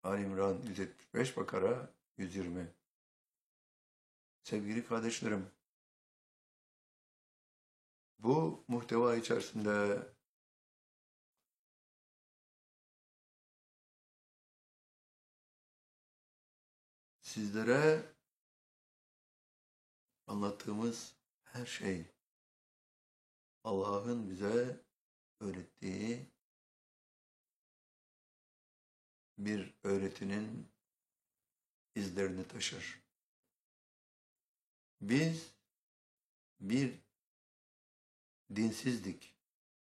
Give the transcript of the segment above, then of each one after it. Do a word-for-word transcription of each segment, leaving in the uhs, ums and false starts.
Ali İmran yüz yetmiş beş, Bakara yüz yirmi. Sevgili kardeşlerim, bu muhteva içerisinde sizlere anlattığımız her şey Allah'ın bize öğrettiği bir öğretinin izlerini taşır. Biz bir dinsizdik,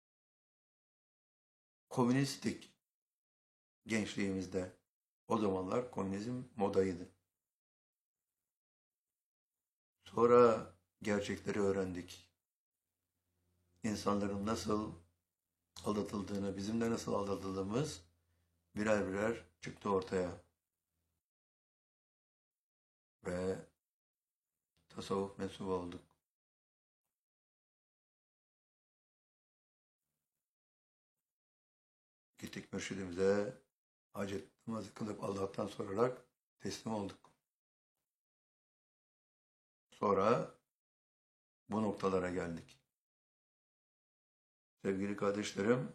komünisttik gençliğimizde. O zamanlar komünizm modaydı. Sonra gerçekleri öğrendik. İnsanların nasıl aldatıldığını, bizim de nasıl aldatıldığımız birer birer çıktı ortaya. Ve tasavvuf mensubu olduk. Gittik mürşidimize, hacet namazı kılıp Allah'tan sorarak teslim olduk. Sonra bu noktalara geldik. Sevgili kardeşlerim,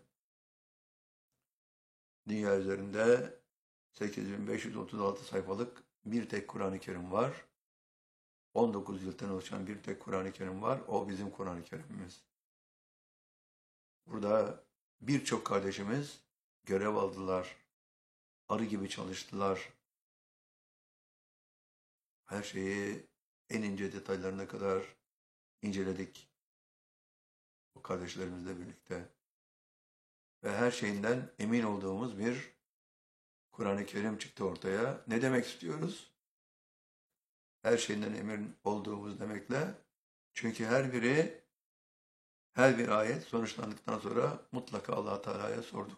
dünya üzerinde sekiz bin beş yüz otuz altı sayfalık bir tek Kur'an-ı Kerim var. on dokuz yıldan oluşan bir tek Kur'an-ı Kerim var. O bizim Kur'an-ı Kerim'imiz. Burada birçok kardeşimiz görev aldılar. Arı gibi çalıştılar. Her şeyi en ince detaylarına kadar inceledik. Bu kardeşlerimizle birlikte. Ve her şeyinden emin olduğumuz bir Kur'an-ı Kerim çıktı ortaya. Ne demek istiyoruz? Her şeyinden emin olduğumuz demekle. Çünkü her biri, her bir ayet sonuçlandıktan sonra mutlaka Allah Teala'ya sorduk.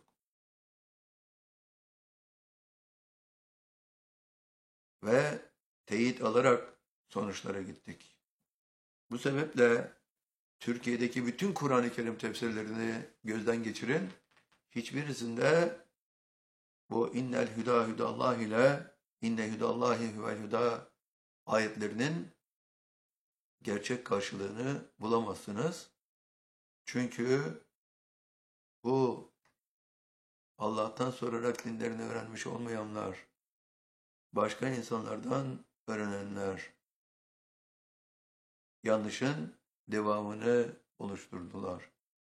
Ve teyit alarak sonuçlara gittik. Bu sebeple Türkiye'deki bütün Kur'an-ı Kerim tefsirlerini gözden geçirin. Hiçbirisinde bu innel hüda hüdallah ile inne hüdallahi huvel hüda ayetlerinin gerçek karşılığını bulamazsınız. Çünkü bu Allah'tan sorarak dinlerini öğrenmiş olmayanlar, başka insanlardan öğrenenler yanlışın devamını oluşturdular.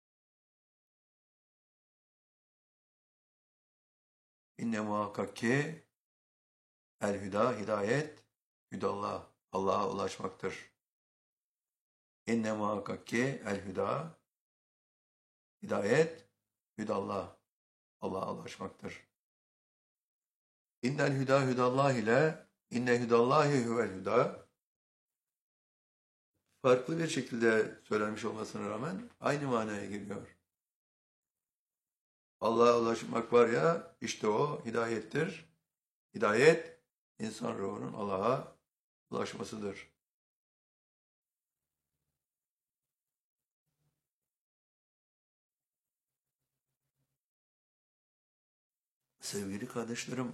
İnne muhakkak ki el hüda hidayet hüdallah Allah'a ulaşmaktır. İnne muhakkak ki el hüda hidayet hüdallah Allah'a ulaşmaktır. İnnel hüda hüdallah ile inne hüdallahi huvel hüda farklı bir şekilde söylenmiş olmasına rağmen aynı manaya geliyor. Allah'a ulaşmak var ya, işte o hidayettir. Hidayet, insan ruhunun Allah'a ulaşmasıdır. Sevgili kardeşlerim,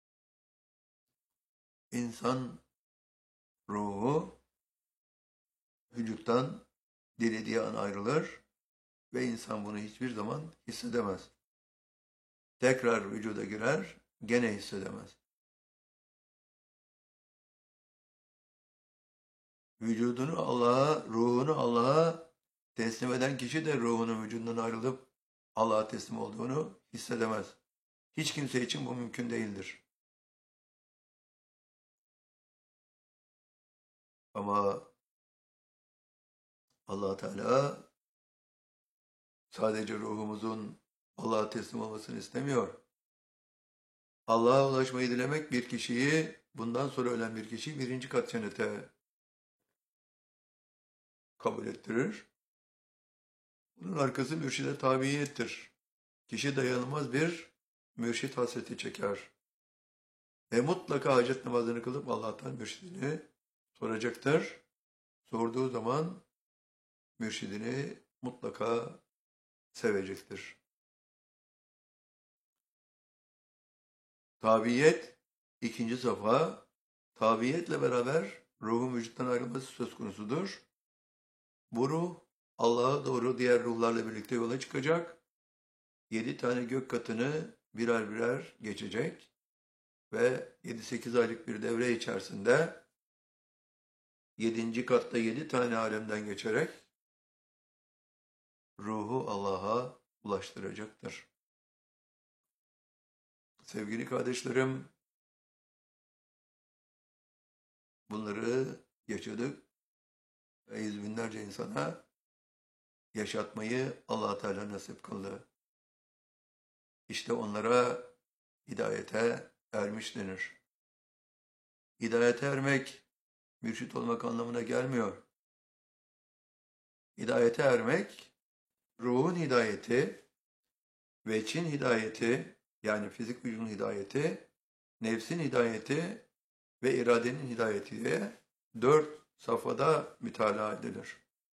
insan ruhu vücuttan dilediği an ayrılır ve insan bunu hiçbir zaman hissedemez. Tekrar vücuda girer, gene hissedemez. Vücudunu Allah'a, ruhunu Allah'a teslim eden kişi de ruhunun vücudundan ayrılıp Allah'a teslim olduğunu hissedemez. Hiç kimse için bu mümkün değildir. Ama Allah Teala sadece ruhumuzun Allah'a teslim olmasını istemiyor. Allah'a ulaşmayı dilemek bir kişiyi, bundan sonra ölen bir kişiyi birinci kat cennete kabul ettirir. Bunun arkası mürşide tabiyettir. Kişi dayanılmaz bir mürşit hasreti çeker. Ve mutlaka hacet namazını kılıp Allah'tan mürşidini soracaktır. Sorduğu zaman mürşidini mutlaka sevecektir. Tabiyet ikinci safa. Tabiyetle beraber ruhun vücuttan ayrılması söz konusudur. Bu ruh Allah'a doğru diğer ruhlarla birlikte yola çıkacak. Yedi tane gök katını birer birer geçecek ve yedi sekiz aylık bir devre içerisinde yedinci katta yedi tane alemden geçerek ruhu Allah'a ulaştıracaktır. Sevgili kardeşlerim, bunları yaşadık ve yüz binlerce insana yaşatmayı Allah Teala nasip kıldı. İşte onlara hidayete ermiş denir. Hidayete ermek, mürşit olmak anlamına gelmiyor. Hidayete ermek, ruhun hidayeti, veçin hidayeti, yani fizik vücudun hidayeti, nefsin hidayeti ve iradenin hidayeti diye dört safhada mütalaa edilir.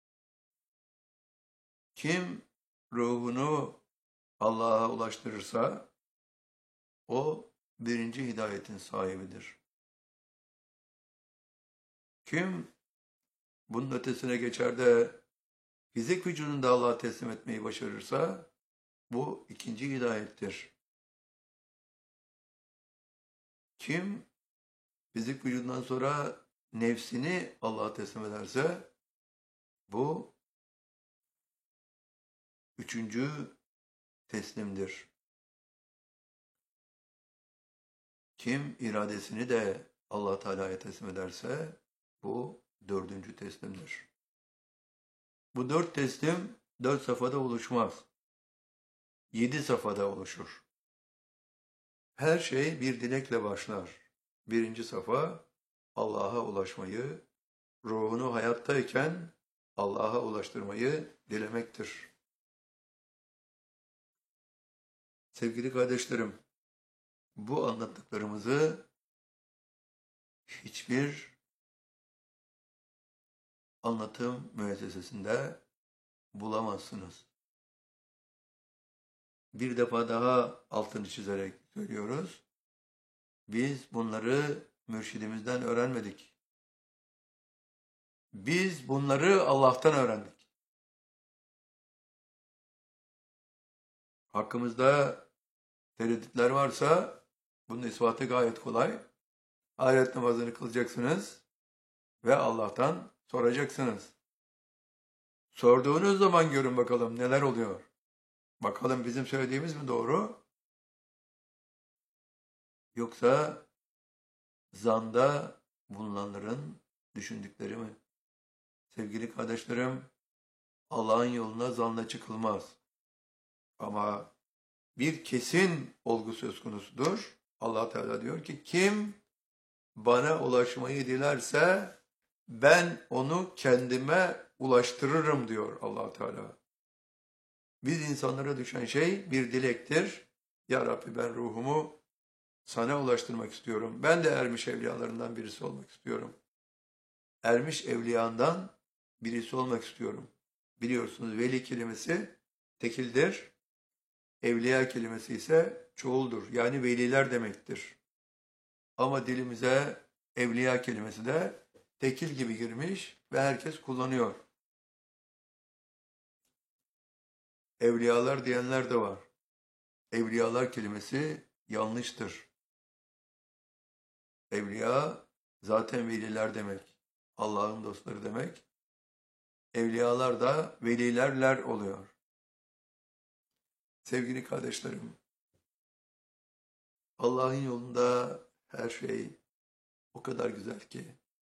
Kim ruhunu Allah'a ulaştırırsa o birinci hidayetin sahibidir. Kim bunun ötesine geçer de fizik vücudunu da Allah'a teslim etmeyi başarırsa bu ikinci hidayettir. Kim fizik vücudundan sonra nefsini Allah'a teslim ederse bu üçüncü teslimdir. Kim iradesini de Allah Teala'ya teslim ederse bu dördüncü teslimdir. Bu dört teslim dört safhada oluşmaz. Yedi safhada oluşur. Her şey bir dilekle başlar. Birinci safa Allah'a ulaşmayı, ruhunu hayattayken Allah'a ulaştırmayı dilemektir. Sevgili kardeşlerim, bu anlattıklarımızı hiçbir anlatım müessesesinde bulamazsınız. Bir defa daha altını çizerek söylüyoruz. Biz bunları mürşidimizden öğrenmedik. Biz bunları Allah'tan öğrendik. Hakkımızda tereddütler varsa bunun ispatı gayet kolay. Ahiret namazını kılacaksınız ve Allah'tan soracaksınız. Sorduğunuz zaman görün bakalım neler oluyor. Bakalım bizim söylediğimiz mi doğru? Yoksa zanda bulunanların düşündükleri mi? Sevgili kardeşlerim, Allah'ın yoluna zanla çıkılmaz. Ama bir kesin olgu söz konusudur. Allah Teala diyor ki kim bana ulaşmayı dilerse ben onu kendime ulaştırırım diyor Allah Teala. Biz insanlara düşen şey bir dilektir. Ya Rabbi ben ruhumu sana ulaştırmak istiyorum. Ben de ermiş evliyalarından birisi olmak istiyorum. Ermiş evliyandan birisi olmak istiyorum. Biliyorsunuz veli kelimesi tekildir. Evliya kelimesi ise çoğuldur. Yani veliler demektir. Ama dilimize evliya kelimesi de tekil gibi girmiş ve herkes kullanıyor. Evliyalar diyenler de var. Evliyalar kelimesi yanlıştır. Evliya zaten veliler demek. Allah'ın dostları demek. Evliyalar da velilerler oluyor. Sevgili kardeşlerim, Allah'ın yolunda her şey o kadar güzel ki.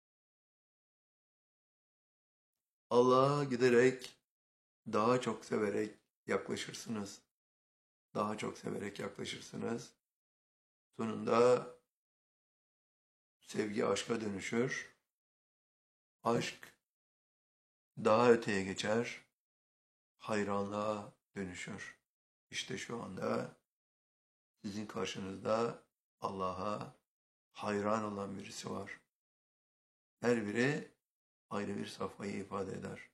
Allah'a giderek daha çok severek yaklaşırsınız. Daha çok severek yaklaşırsınız. Sonunda sevgi aşka dönüşür. Aşk daha öteye geçer. Hayranlığa dönüşür. İşte şu anda sizin karşınızda Allah'a hayran olan birisi var. Her biri ayrı bir safhayı ifade eder.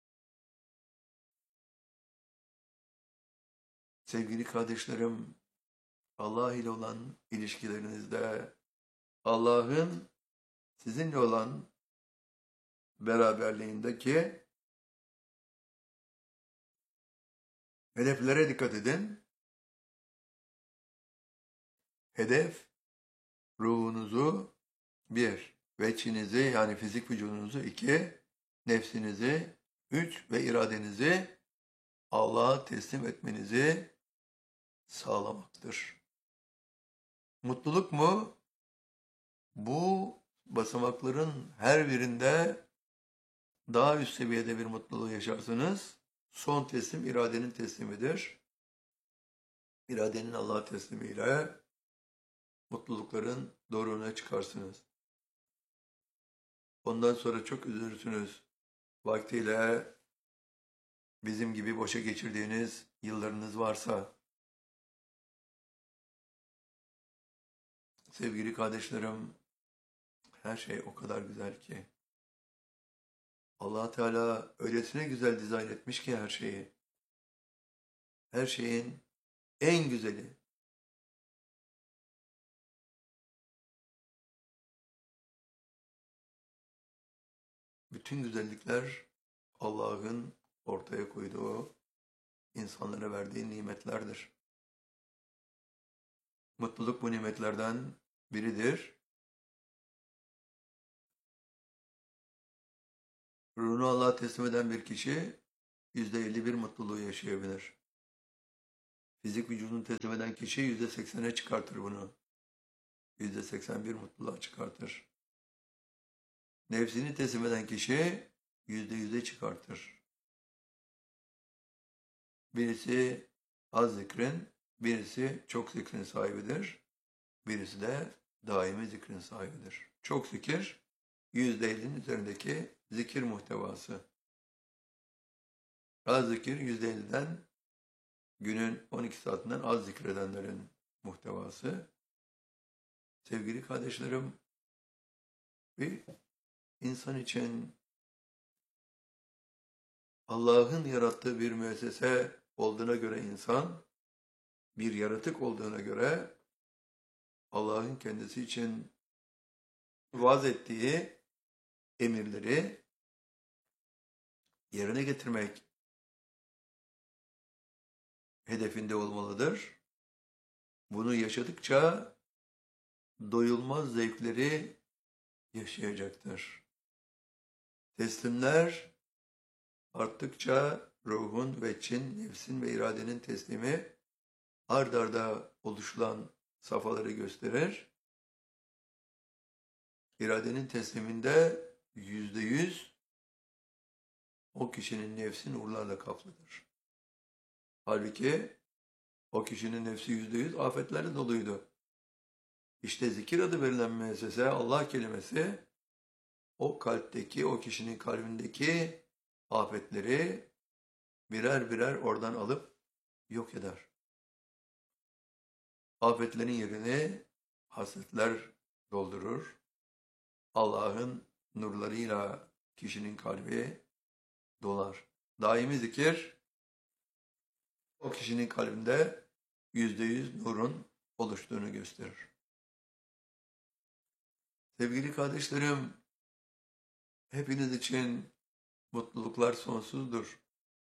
Sevgili kardeşlerim, Allah ile olan ilişkilerinizde, Allah'ın sizinle olan beraberliğindeki hedeflere dikkat edin. Hedef, ruhunuzu bir, veçinizi yani fizik vücudunuzu iki, nefsinizi üç ve iradenizi Allah'a teslim etmenizi sağlamaktır. Mutluluk mu? Bu basamakların her birinde daha üst seviyede bir mutluluğu yaşarsınız. Son teslim iradenin teslimidir. İradenin Allah'a teslimiyle mutlulukların doruğuna çıkarsınız. Ondan sonra çok üzülürsünüz. Vaktiyle bizim gibi boşa geçirdiğiniz yıllarınız varsa. Sevgili kardeşlerim, her şey o kadar güzel ki. Allah Teala öylesine güzel dizayn etmiş ki her şeyi. Her şeyin en güzeli. Bütün güzellikler Allah'ın ortaya koyduğu, insanlara verdiği nimetlerdir. Mutluluk bu nimetlerden biridir. Ruhunu Allah'a teslim eden bir kişi yüzde elli bir mutluluğu yaşayabilir. Fizik vücudunu teslim eden kişi yüzde seksene çıkartır bunu. Yüzde seksen bir mutluluğa çıkartır. Nefsini teslim eden kişi yüzde yüze çıkartır. Birisi az zikrin, birisi çok zikrin sahibidir. Birisi de daimi zikrin sahibidir. Çok zikir, yüzde ellinin üzerindeki zikir muhtevası. Az zikir, yüzde elliden günün on iki saatinden az zikredenlerin muhtevası. Sevgili kardeşlerim, bir insan için Allah'ın yarattığı bir müessese olduğuna göre insan, bir yaratık olduğuna göre Allah'ın kendisi için vaz ettiği emirleri yerine getirmek hedefinde olmalıdır. Bunu yaşadıkça doyulmaz zevkleri yaşayacaktır. Teslimler arttıkça ruhun, veçin, nefsin ve iradenin teslimi ard arda oluşulan safhaları gösterir. İradenin tesliminde yüzde yüz o kişinin nefsi nurlarla kaplıdır. Halbuki o kişinin nefsi yüzde yüz afetlerle doluydu. İşte zikir adı verilen müessese, Allah kelimesi, o kalpteki, o kişinin kalbindeki afetleri birer birer oradan alıp yok eder. Afetlerin yerini hasretler doldurur. Allah'ın nurlarıyla kişinin kalbi dolar. Daimi zikir, o kişinin kalbinde yüzde yüz nurun oluştuğunu gösterir. Sevgili kardeşlerim, hepiniz için mutluluklar sonsuzdur.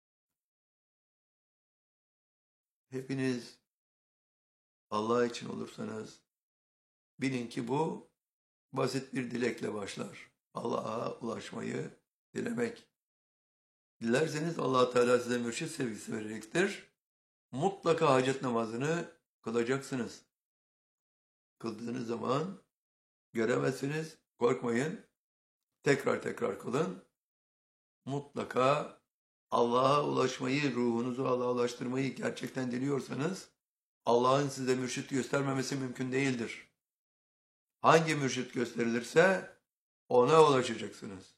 Hepiniz Allah için olursanız bilin ki bu basit bir dilekle başlar. Allah'a ulaşmayı dilemek. Dilerseniz Allah Teala size mürşit sevgisi verecektir. Mutlaka hacet namazını kılacaksınız. Kıldığınız zaman göremezsiniz, korkmayın. Tekrar tekrar kılın. Mutlaka Allah'a ulaşmayı, ruhunuzu Allah'a ulaştırmayı gerçekten diliyorsanız Allah'ın size mürşit göstermemesi mümkün değildir. Hangi mürşit gösterilirse ona ulaşacaksınız.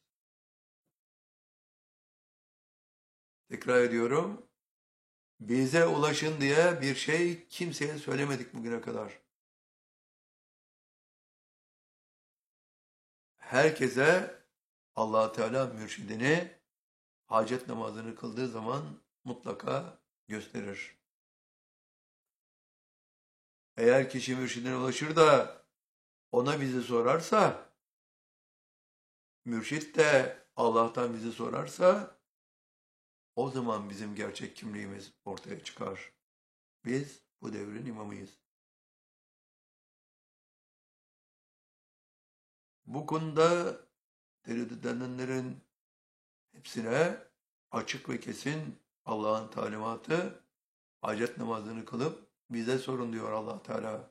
Tekrar ediyorum. Bize ulaşın diye bir şey kimseye söylemedik bugüne kadar. Herkese Allah Teala mürşidini hacet namazını kıldığı zaman mutlaka gösterir. Eğer kişi mürşidine ulaşır da ona bizi sorarsa, mürşit de Allah'tan bizi sorarsa, o zaman bizim gerçek kimliğimiz ortaya çıkar. Biz bu devrin imamıyız. Bu konuda tereddüt edenlerin hepsine açık ve kesin Allah'ın talimatı, hacet namazını kılıp bize sorun diyor Allah Teala.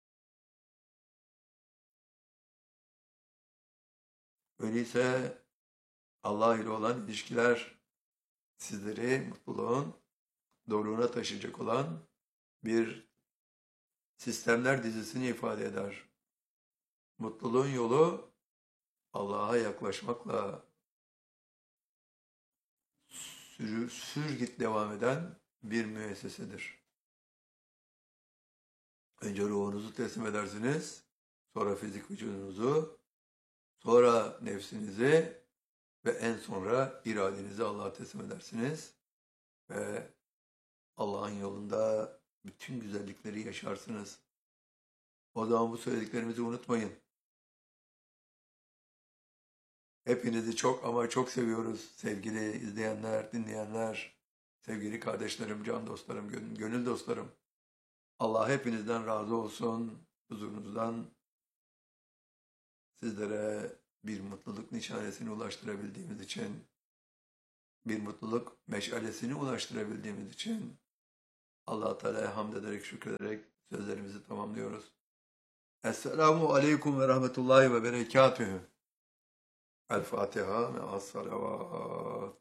Öyleyse Allah ile olan ilişkiler sizleri mutluluğun doğruluğuna taşıyacak olan bir sistemler dizisini ifade eder. Mutluluğun yolu Allah'a yaklaşmakla sürü, sürgit devam eden bir müessesedir. Önce ruhunuzu teslim edersiniz, sonra fizik vücudunuzu, sonra nefsinizi ve en sonra iradenizi Allah'a teslim edersiniz ve Allah'ın yolunda bütün güzellikleri yaşarsınız. O zaman bu söylediklerimizi unutmayın. Hepinizi çok ama çok seviyoruz sevgili izleyenler, dinleyenler, sevgili kardeşlerim, can dostlarım, gönül dostlarım. Allah hepinizden razı olsun. Huzurunuzdan sizlere bir mutluluk nişanesini ulaştırabildiğimiz için, bir mutluluk meşalesini ulaştırabildiğimiz için Allah-u Teala'ya hamd ederek, şükrederek sözlerimizi tamamlıyoruz. Esselamu aleyküm ve rahmetullahi ve berekatühü. El Fatiha ve as-salavat.